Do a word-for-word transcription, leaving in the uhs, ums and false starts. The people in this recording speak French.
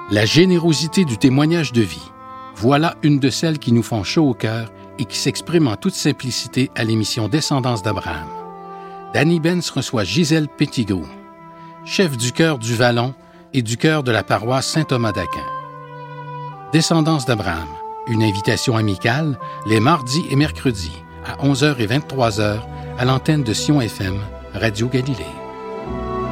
La générosité du témoignage de vie. Voilà une de celles qui nous font chaud au cœur et qui s'exprime en toute simplicité à l'émission Descendance d'Abraham. Danny Benz reçoit Gisèle Petitgrou, chef du chœur du Vallon et du chœur de la paroisse Saint-Thomas d'Aquin. Descendance d'Abraham, une invitation amicale les mardis et mercredis à onze heures et vingt-trois heures à l'antenne de Sion F M, Radio Galilée.